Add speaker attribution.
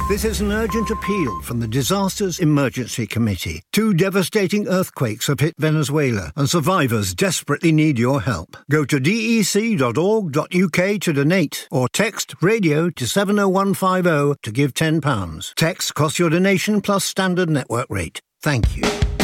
Speaker 1: This is an urgent appeal from the Disasters Emergency Committee. 2 devastating earthquakes have hit Venezuela, and survivors desperately need your help. Go to dec.org.uk to donate, or text radio to 70150 to give £10. Text costs your donation plus standard network rate. Thank you.